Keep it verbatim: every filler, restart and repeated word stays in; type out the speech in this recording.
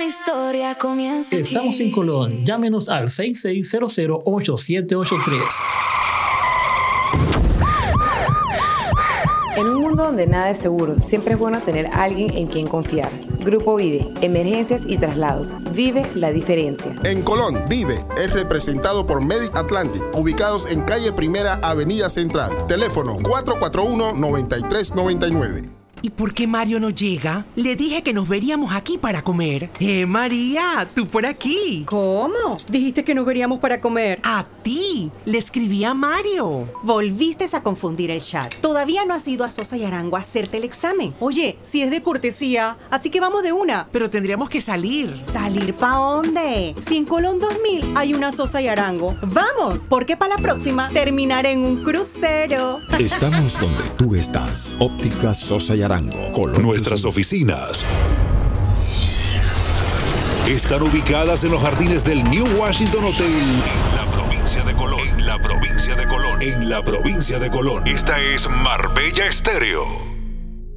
historia comienza aquí. Estamos en Colón. Llámenos al seis seis cero cero ocho siete ocho tres. En un mundo donde nada es seguro, siempre es bueno tener a alguien en quien confiar. Grupo Vive, emergencias y traslados. Vive la diferencia. En Colón, Vive es representado por Medic Atlantic, ubicados en calle Primera, Avenida Central. Teléfono cuatro cuatro uno, nueve tres nueve nueve. ¿Y por qué Mario no llega? Le dije que nos veríamos aquí para comer. ¡Eh, María! ¡Tú por aquí! ¿Cómo? Dijiste que nos veríamos para comer. ¡A ti! Le escribí a Mario. Volviste a confundir el chat. Todavía no has ido a Sosa y Arango a hacerte el examen. Oye, si es de cortesía, así que vamos de una. Pero tendríamos que salir. ¿Salir pa' dónde? Si en Colón dos mil hay una Sosa y Arango. ¡Vamos! Porque para la próxima terminaré en un crucero. Estamos donde tú estás. Óptica Sosa y Arango. Colón. Nuestras oficinas están ubicadas en los jardines del New Washington Hotel en la provincia de Colón. En la provincia de Colón. En la provincia de Colón. Esta es Marbella Estéreo.